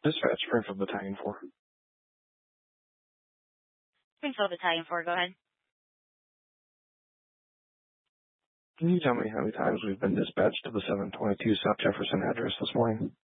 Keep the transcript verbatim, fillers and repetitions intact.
Dispatch, Springfield Battalion four. Springfield Battalion four, go ahead. Can you tell me how many times we've been dispatched to the seven twenty-two South Jefferson address this morning?